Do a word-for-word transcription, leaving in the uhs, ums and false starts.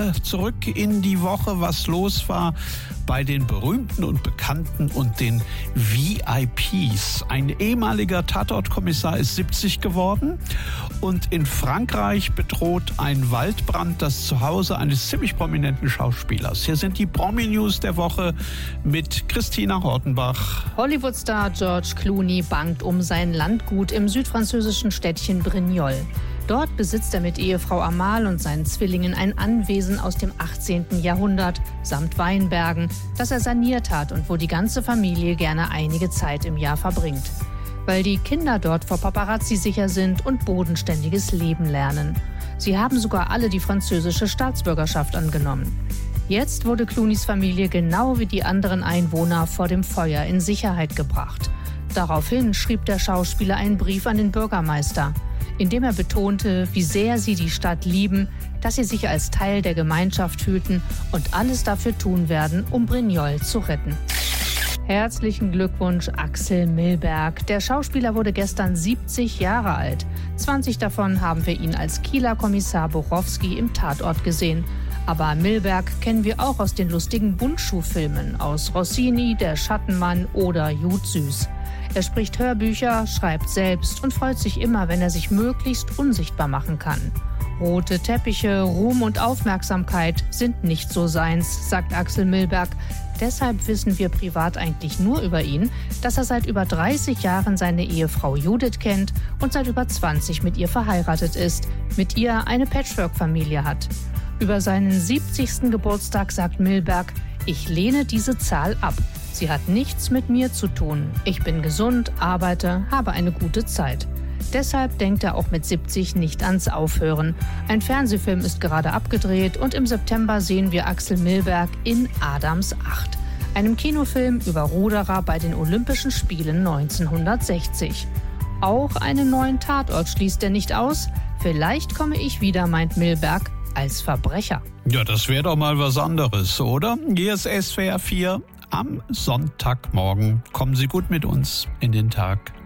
wir zurück in die Woche, was los war bei den Berühmten und Bekannten und den V I Ps. Ein ehemaliger Tatortkommissar ist siebzig geworden und in Frankreich bedroht ein Waldbrand das Zuhause eines ziemlich prominenten Schauspielers. Hier sind die Promi-News der Woche mit Christina Hortenbach. Hollywood-Star George Clooney bangt um sein Landgut im südfranzösischen Städtchen Brignoles. Dort besitzt er mit Ehefrau Amal und seinen Zwillingen ein Anwesen aus dem achtzehnten Jahrhundert samt Weinbergen, das er saniert hat und wo die ganze Familie gerne einige Zeit im Jahr verbringt. Weil die Kinder dort vor Paparazzi sicher sind und bodenständiges Leben lernen. Sie haben sogar alle die französische Staatsbürgerschaft angenommen. Jetzt wurde Clooneys Familie genau wie die anderen Einwohner vor dem Feuer in Sicherheit gebracht. Daraufhin schrieb der Schauspieler einen Brief an den Bürgermeister, in dem er betonte, wie sehr sie die Stadt lieben, dass sie sich als Teil der Gemeinschaft fühlten und alles dafür tun werden, um Brignoles zu retten. Herzlichen Glückwunsch, Axel Milberg. Der Schauspieler wurde gestern siebzig Jahre alt. zwanzig davon haben wir ihn als Kieler Kommissar Borowski im Tatort gesehen. Aber Milberg kennen wir auch aus den lustigen Buntschuh-Filmen, aus Rossini, Der Schattenmann oder Jud Süß. Er spricht Hörbücher, schreibt selbst und freut sich immer, wenn er sich möglichst unsichtbar machen kann. Rote Teppiche, Ruhm und Aufmerksamkeit sind nicht so seins, sagt Axel Milberg. Deshalb wissen wir privat eigentlich nur über ihn, dass er seit über dreißig Jahren seine Ehefrau Judith kennt und seit über zwanzig mit ihr verheiratet ist, mit ihr eine Patchwork-Familie hat. Über seinen siebzigsten Geburtstag sagt Milberg: Ich lehne diese Zahl ab. Sie hat nichts mit mir zu tun. Ich bin gesund, arbeite, habe eine gute Zeit. Deshalb denkt er auch mit siebzig nicht ans Aufhören. Ein Fernsehfilm ist gerade abgedreht und im September sehen wir Axel Milberg in Adams acht, einem Kinofilm über Ruderer bei den Olympischen Spielen neunzehnhundertsechzig. Auch einen neuen Tatort schließt er nicht aus. Vielleicht komme ich wieder, meint Milberg, als Verbrecher. Ja, das wäre doch mal was anderes, oder? Hier ist S W R vier am Sonntagmorgen. Kommen Sie gut mit uns in den Tag.